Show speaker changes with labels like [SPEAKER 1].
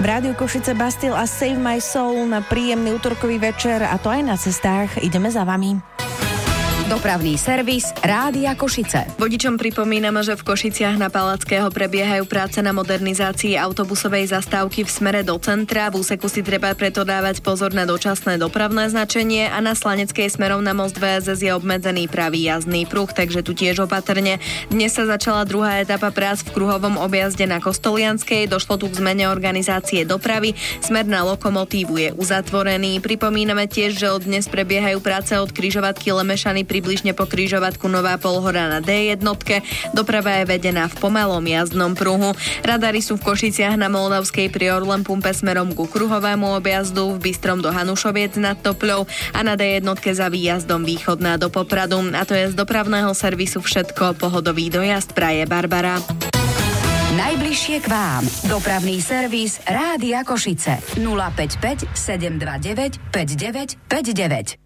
[SPEAKER 1] V Rádiu Košice Bastille a Save My Soul na príjemný utorkový večer, a to aj na cestách. Ideme za vami.
[SPEAKER 2] Dopravný servis Rádia Košice.
[SPEAKER 3] Vodičom pripomíname, že v Košiciach na Palackého prebiehajú práce na modernizácii autobusovej zastávky v smere do centra. V úseku si treba preto dávať pozor na dočasné dopravné značenie a na Slaneckej smerom na most VSS je obmedzený pravý jazdný pruh, takže tu tiež opatrne. Dnes sa začala druhá etapa prác v kruhovom objazde na Kostolianskej. Došlo tu k zmene organizácie dopravy. Smer na lokomotívu je uzatvorený. Pripomíname tiež, že od dnes prebiehajú práce od križovatky Lemešany približne po križovatku Nová Polhora na D1. Doprava je vedená v pomalom jazdnom pruhu. Radary sú v Košiciach na Moldavskej pri Orlen pumpe smerom ku kruhovému objazdu, v Bystrom do Hanušoviec nad Topľou a na D1 za výjazdom východná do Popradu. A to je z dopravného servisu všetko. Pohodový dojazd praje Barbara.
[SPEAKER 2] Najbližšie k vám. Dopravný servis Rádia Košice 055 729 5959.